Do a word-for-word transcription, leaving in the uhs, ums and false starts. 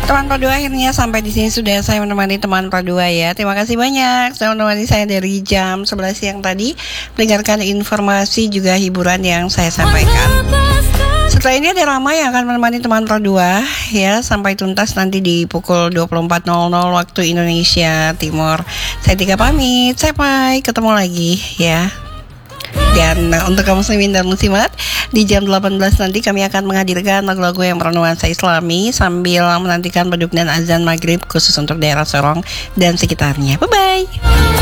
Teman Pro dua akhirnya sampai di sini sudah saya menemani teman Pro dua ya. Terima kasih banyak sudah menemani saya dari jam sebelas siang tadi, mendengarkan informasi juga hiburan yang saya sampaikan. Setelah ini ada Rama yang akan menemani teman Pro dua ya sampai tuntas nanti di pukul dua puluh empat nol nol waktu Indonesia Timur. Saya Tika pamit, sampai ketemu lagi ya. Dan uh, untuk kaum muslimin dan muslimat, di jam delapan belas nanti kami akan menghadirkan lagu-lagu yang bernuansa Islami sambil menantikan beduk dan azan maghrib khusus untuk daerah Sorong dan sekitarnya. Bye-bye.